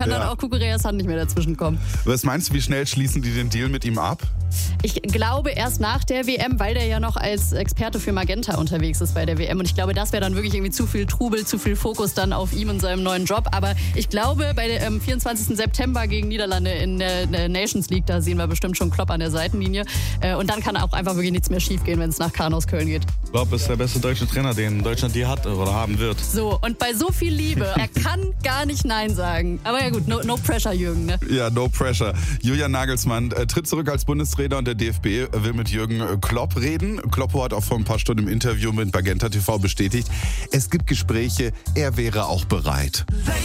kann dann auch Kukureas Hand nicht mehr dazwischen kommen. Was meinst du, wie schnell schließen die den Deal mit ihm ab? Ich glaube erst nach der WM, weil der ja noch als Experte für Magenta unterwegs ist bei der WM. Und ich glaube, das wäre dann wirklich irgendwie zu viel Trubel, zu viel Fokus dann auf ihm und seinem neuen Job. Aber ich glaube, bei der 24. September gegen Niederlande in der Nations League, da sehen wir bestimmt schon Klopp an der Seitenlinie. Und dann kann auch einfach wirklich nichts mehr schief gehen, wenn es nach Kahn aus Köln geht. Klopp ist der beste deutsche Trainer, den Deutschland je hat oder haben wird. So, und bei so viel Liebe, er kann gar nicht Nein sagen. Aber ja gut, no pressure, Jürgen. Ne? Ja, no pressure. Julian Nagelsmann tritt zurück als Bundestrainer und der DFB will mit Jürgen Klopp reden. Kloppo hat auch vor ein paar Stunden im Interview mit Magenta TV bestätigt, es gibt Gespräche, er wäre auch bereit.